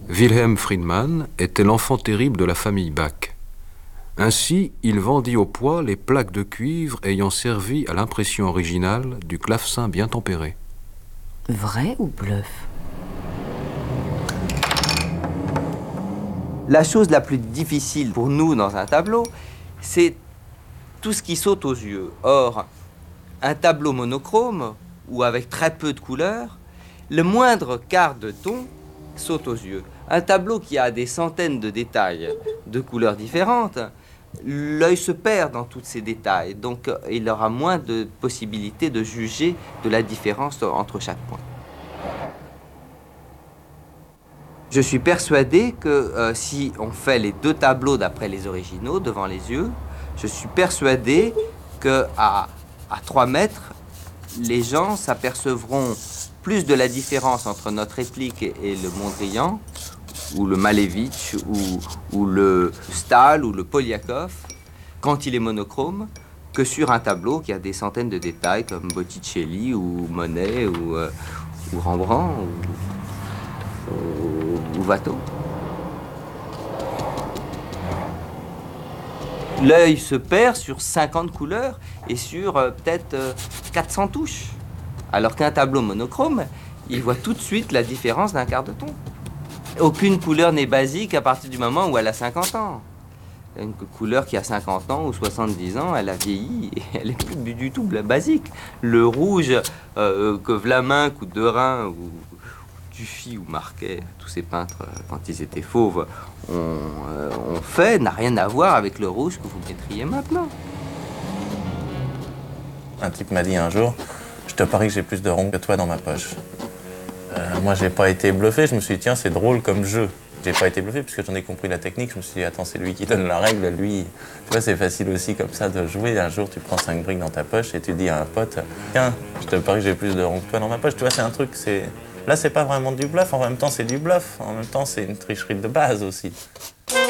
Wilhelm Friedmann était l'enfant terrible de la famille Bach. Ainsi, il vendit au poids les plaques de cuivre ayant servi à l'impression originale du clavecin bien tempéré. Vrai ou bluff? La chose la plus difficile pour nous dans un tableau, c'est tout ce qui saute aux yeux. Or, un tableau monochrome, ou avec très peu de couleurs, le moindre quart de ton saute aux yeux. Un tableau qui a des centaines de détails de couleurs différentes, l'œil se perd dans tous ces détails, donc il aura moins de possibilités de juger de la différence entre chaque point. Je suis persuadé que si on fait les deux tableaux d'après les originaux devant les yeux, je suis persuadé qu'à 3 mètres, les gens s'apercevront plus de la différence entre notre réplique et le Mondrian, ou le Malevich, ou le Stahl, ou le Poliakov, quand il est monochrome, que sur un tableau qui a des centaines de détails comme Botticelli, ou Monet, ou Rembrandt, ou Watteau. L'œil se perd sur 50 couleurs et sur peut-être 400 touches. Alors qu'un tableau monochrome, il voit tout de suite la différence d'un quart de ton. Aucune couleur n'est basique à partir du moment où elle a 50 ans. Une couleur qui a 50 ans ou 70 ans, elle a vieilli et elle n'est plus du tout basique. Le rouge que Vlaminck ou Derain ou Dufy ou Marquet, tous ces peintres, quand ils étaient fauves, ont fait, n'a rien à voir avec le rouge que vous mettriez maintenant. Un type m'a dit un jour, je te parie que j'ai plus de ronds que toi dans ma poche. Moi, j'ai pas été bluffé, je me suis dit, tiens, c'est drôle comme jeu. J'ai pas été bluffé parce que j'en ai compris la technique, je me suis dit, attends, c'est lui qui donne la règle, lui. Tu vois, c'est facile aussi comme ça de jouer. Un jour, tu prends 5 briques dans ta poche et tu dis à un pote, tiens, je te parie que j'ai plus de ronds que toi dans ma poche. Tu vois, c'est un truc, c'est... Là, c'est pas vraiment du bluff, en même temps, c'est du bluff. En même temps, c'est une tricherie de base aussi.